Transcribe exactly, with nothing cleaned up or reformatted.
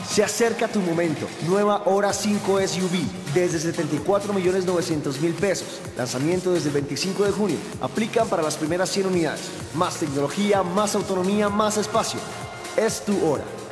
Se acerca tu momento. Nueva Hora cinco S U V desde setenta y cuatro millones novecientos mil pesos. Lanzamiento desde el veinticinco de junio. Aplican para las primeras cien unidades. Más tecnología, más autonomía, más espacio. Es tu hora.